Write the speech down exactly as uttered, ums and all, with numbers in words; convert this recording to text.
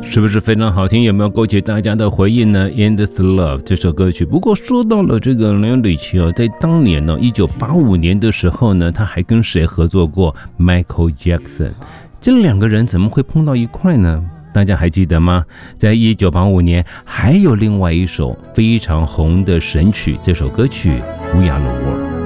是不是非常好听？有没有勾起大家的回忆呢？ Endless Love 这首歌曲。不过说到了这个梁咏琪哦，在当年呢一九八五年的时候呢，他还跟谁合作过？ Michael Jackson。 这两个人怎么会碰到一块呢？大家还记得吗？在一九八五年还有另外一首非常红的神曲，这首歌曲 We Are the World。